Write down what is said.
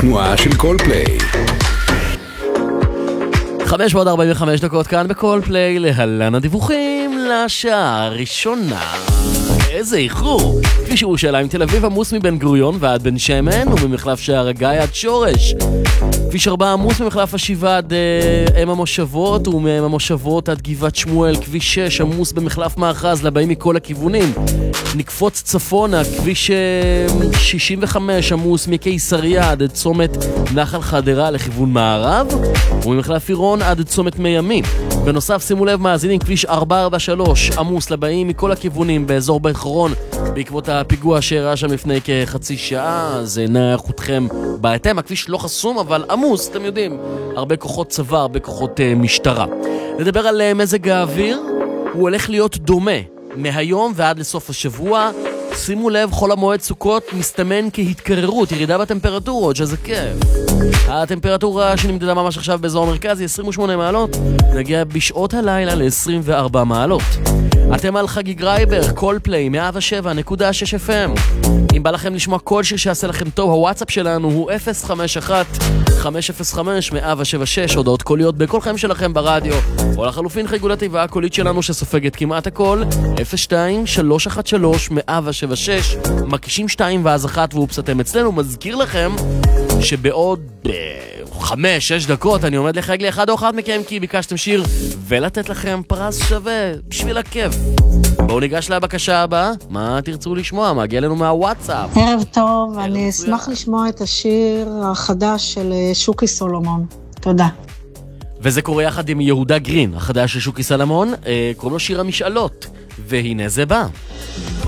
התנועה של קולפליי. 5:45 דקות כאן בקולפליי, להלן הדיווחים לשעה הראשונה. איזה איחור! כביש ירושלים תל אביב עמוס מבן גוריון ועד בן שמן וממחלף שער הגיא עד שורש. כביש 4 עמוס ממחלף השבעה עד אם המושבות ומהם המושבות עד גבעת שמואל. כביש 6 עמוס במחלף מאחז לבאים מכל הכיוונים. נקפוץ צפונה, כביש 65 עמוס מקיסריה עד צומת נחל חדרה לכיוון מערב וממחלף עירון עד צומת מימים. בנוסף, שימו לב מאזינים, כביש 443 עמוס לבאים מכל הכיוונים באזור בחרון בעקבות הפיגוע שאירע שם לפני כחצי שעה. אז נא איכותכם בהתאם. הכביש לא חסום אבל עמוס, אתם יודעים, הרבה כוחות צבא, הרבה כוחות משטרה. נדבר על מזג האוויר. הוא הולך להיות דומה מהיום ועד לסוף השבוע. שימו לב, חול המועד סוכות מסתמן כהתקררות, ירידה בטמפרטורות, שזה כיף. הטמפרטורה שנמדדה ממש עכשיו באזור המרכז היא 28 מעלות, נגיע בשעות הלילה ל-24 מעלות. אתם על חגי גרייבר, קולפליי, 107.6 FM. אם בא לכם לשמוע כל שיר שיעשה לכם טוב, הוואטסאפ שלנו הוא 051-505-176, הודעות קוליות בכל חיים שלכם ברדיו, או לחלופין חיגול התיבה הקולית שלנו שסופגת כמעט הכל, 02-313-176, מקישים 2 ואז 1 ואופס אתם אצלנו. מזכיר לכם שבעוד 5-6 דקות אני עומד לחג לי אחד או אחת מכם כי ביקשתם שיר ולתת לכם פרס שווה בשביל הכיף. בואו ניגש לבקשה הבאה. מה תרצו לשמוע? מגיע לנו מהוואטסאפ. ערב טוב, אני אשמח לשמוע את השיר החדש של שוקי סולומון. תודה. וזה קורה יחד עם יהודה גרין, החדש של שוקי סולומון, קוראים לו שיר המשאלות, והנה זה בא.